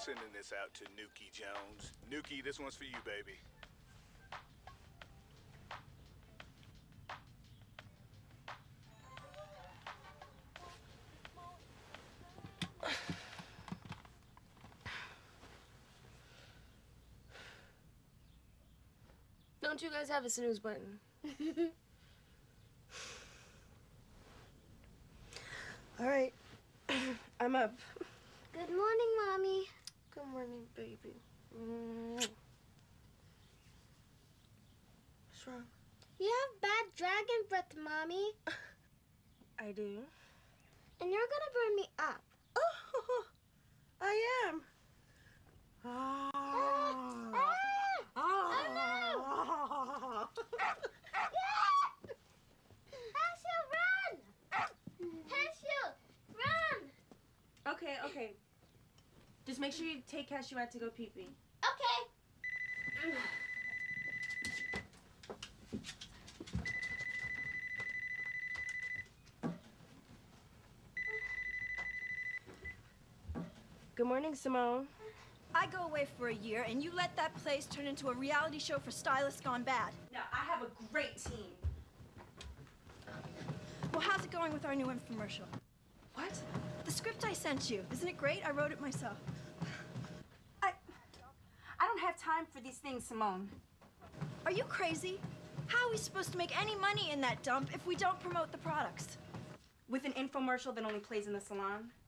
sending this out to Nuki Jones. Nuki, this one's for you, baby. Don't you guys have a snooze button? All right, I'm up. Good morning, Mommy. Good morning, baby. What's wrong? You have bad dragon breath, Mommy. I do. And you're gonna burn me up. Oh, I am. Cashew, run! Cashew, run! Okay. Just make sure you take Cashew out to go pee-pee. Okay. Good morning, Simone. I go away for a year, and you let that place turn into a reality show for stylists gone bad. Now, I have a great team. Well, how's it going with our new infomercial? What? The script I sent you. Isn't it great? I wrote it myself. I don't have time for these things, Simone. Are you crazy? How are we supposed to make any money in that dump if we don't promote the products? With an infomercial that only plays in the salon?